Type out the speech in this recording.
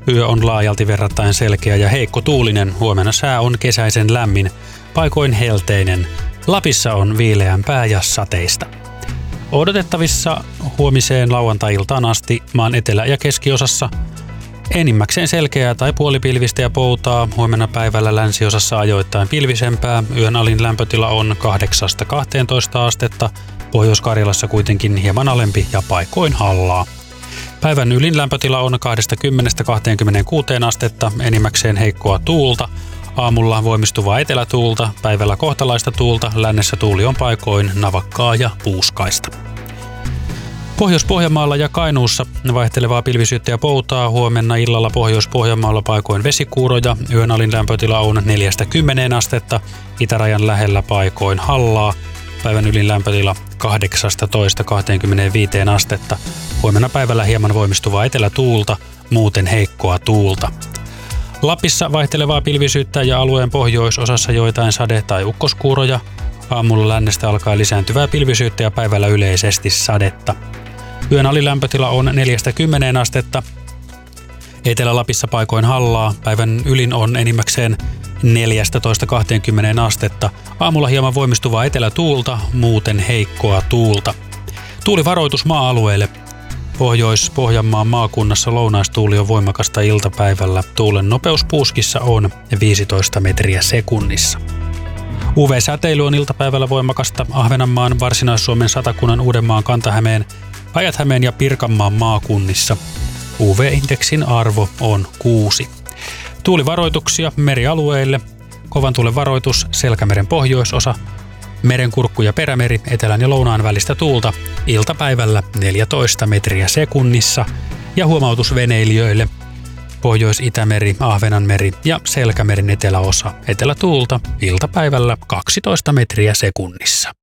Yö on laajalti verrattain selkeä ja heikko tuulinen. Huomenna sää on kesäisen lämmin, paikoin helteinen. Lapissa on viileämpää ja sateista. Odotettavissa huomiseen lauantai-iltaan asti maan etelä- ja keskiosassa enimmäkseen selkeää tai puolipilvistä ja poutaa. Huomenna päivällä länsiosassa ajoittain pilvisempää. Yön alin lämpötila on 8–12 astetta. Pohjois-Karjalassa kuitenkin hieman alempi ja paikoin hallaa. Päivän ylin lämpötila on 20–26 astetta. Enimmäkseen heikkoa tuulta. Aamulla voimistuvaa etelätuulta, päivällä kohtalaista tuulta, lännessä tuuli on paikoin navakkaa ja puuskaista. Pohjois-Pohjanmaalla ja Kainuussa vaihtelevaa pilvisyyttä ja poutaa. Huomenna illalla Pohjois-Pohjanmaalla paikoin vesikuuroja. Yön alin lämpötila on 4–10 astetta. Itärajan lähellä paikoin hallaa. Päivän ylin lämpötila 18–25 astetta. Huomenna päivällä hieman voimistuvaa etelätuulta, muuten heikkoa tuulta. Lapissa vaihtelevaa pilvisyyttä ja alueen pohjoisosassa joitain sade- tai ukkoskuuroja. Aamulla lännestä alkaa lisääntyvää pilvisyyttä ja päivällä yleisesti sadetta. Yön alilämpötila on 4–10 astetta. Etelä-Lapissa paikoin hallaa. Päivän ylin on enimmäkseen 14–20 astetta. Aamulla hieman voimistuvaa etelätuulta, muuten heikkoa tuulta. Tuulivaroitus maa-alueille. Pohjois-Pohjanmaan maakunnassa lounaistuuli on voimakasta iltapäivällä. Tuulen nopeus puuskissa on 15 metriä sekunnissa. UV-säteily on iltapäivällä voimakasta Ahvenanmaan, Varsinais-Suomen, Satakunnan, Uudenmaan, Kanta-Hämeen, Päijät-Hämeen ja Pirkanmaan maakunnissa. UV-indeksin arvo on 6. Tuulivaroituksia merialueille. Kovan tuulen varoitus Selkämeren pohjoisosa. Merenkurkku ja perämeri, etelän ja lounaan välistä tuulta, iltapäivällä 14 metriä sekunnissa. Ja huomautus veneilijöille, Pohjois-Itämeri, Ahvenanmeri ja Selkämeren eteläosa, etelätuulta, iltapäivällä 12 metriä sekunnissa.